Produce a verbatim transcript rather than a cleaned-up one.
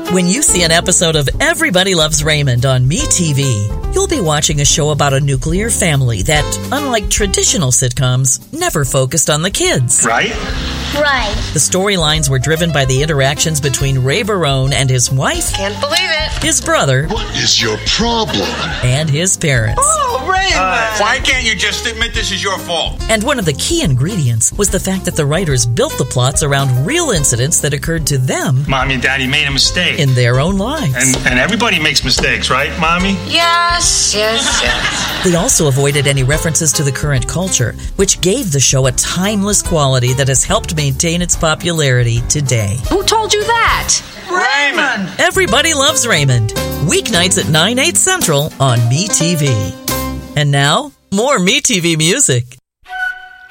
When you see an episode of Everybody Loves Raymond on MeTV, you'll be watching a show about a nuclear family that, unlike traditional sitcoms, never focused on the kids. Right? Right. The storylines were driven by the interactions between Ray Barone and his wife, Can't believe it. his brother, What is your problem? and his parents. Oh, Raymond. Uh, Why can't you just admit this is your fault? And one of the key ingredients was the fact that the writers built the plots around real incidents that occurred to them Mommy and Daddy made a mistake. in their own lives. And, and everybody makes mistakes, right, Mommy? Yes, yes, yes. They also avoided any references to the current culture, which gave the show a timeless quality that has helped maintain its popularity today. Who told you that? Raymond! Everybody Loves Raymond, weeknights at nine, eight central on MeTV. And now, more MeTV music.